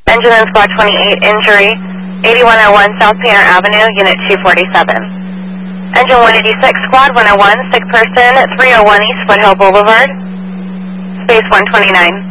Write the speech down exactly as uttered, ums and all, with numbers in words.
Engine in Squad twenty-eight, injury, eighty-one oh one South Painter Avenue, Unit two forty-seven. Engine one eighty-six, Squad one oh one, sick person, three oh one East Foothill Boulevard, space one twenty-nine.